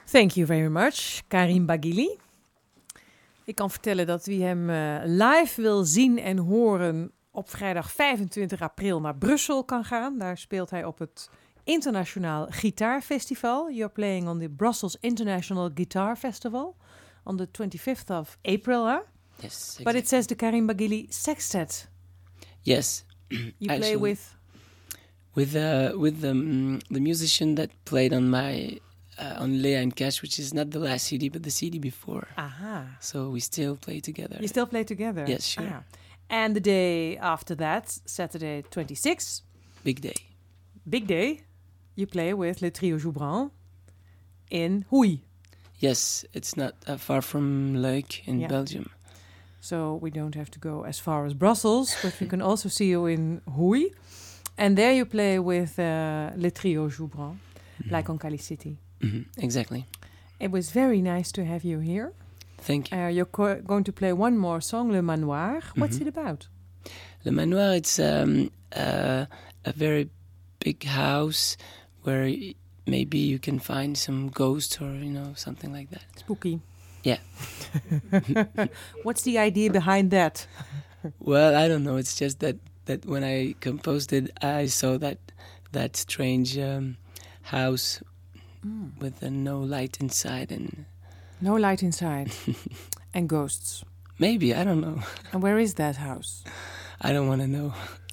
Thank you very much, Karim Baghili. Ik kan vertellen dat wie hem live wil zien en horen op vrijdag 25 april naar Brussel kan gaan. Daar speelt hij op het Internationaal Gitaarfestival. You're playing on the Brussels International Guitar Festival on the 25th of April, huh? Yes, exactly. But it says the Karim Baghili Sextet. Yes. You play with the musician that played on my on Lea and Cash, which is not the last CD, but the CD before. Aha. So we still play together. You still play together? Yes, sure. Ah. And the day after that, Saturday 26th, big day, you play with Le Trio Joubran in Houy. Yes, it's not far from Luik in Belgium. So we don't have to go as far as Brussels, but we can also see you in Houy. And there you play with Le Trio Joubran, like on Cali City. Exactly. It was very nice to have you here. Thank you. You're going to play one more song, Le Manoir. What's it about? Le Manoir, it's a very big house where maybe you can find some ghosts or, something like that. Spooky. Yeah. What's the idea behind that? Well, I don't know. It's just that when I composed it, I saw that strange house with no light inside and... No light inside. And ghosts. Maybe, I don't know. And where is that house? I don't want to know.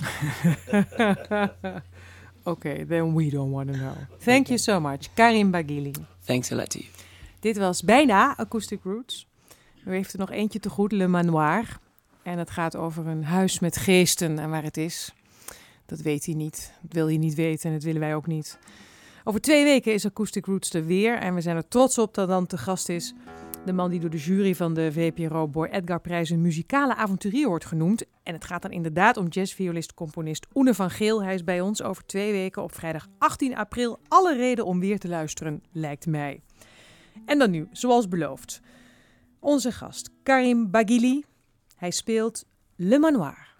Okay, then we don't want to know. Thank you so much, Karim Baghili. Thanks a lot to you. Dit was bijna Acoustic Roots. U heeft er nog eentje te goed, Le Manoir. En het gaat over een huis met geesten. En waar het is, dat weet hij niet. Dat wil hij niet weten en dat willen wij ook niet. Over 2 weken is Acoustic Roots er weer. En we zijn er trots op dat dan te gast is de man die door de jury van de VPRO Boy Edgar Prijs een muzikale avonturier wordt genoemd. En het gaat dan inderdaad om jazzviolist-componist Oene van Geel. Hij is bij ons over 2 weken op vrijdag 18 april. Alle reden om weer te luisteren, lijkt mij. En dan nu, zoals beloofd, onze gast Karim Baghili. Hij speelt Le Manoir.